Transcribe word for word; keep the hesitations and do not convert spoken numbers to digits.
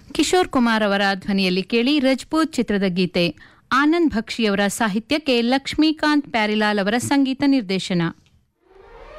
ಕಿಶೋರ್ ಕುಮಾರ್ ಅವರ ಧ್ವನಿಯಲ್ಲಿ ಕೇಳಿ ರಜಪೂತ್ ಚಿತ್ರದ ಗೀತೆ. ಆನಂದ್ ಭಕ್ಷಿಯವರ ಸಾಹಿತ್ಯಕ್ಕೆ ಲಕ್ಷ್ಮೀಕಾಂತ್ ಪ್ಯಾರಿಲಾಲ್ ಅವರ ಸಂಗೀತ ನಿರ್ದೇಶನ.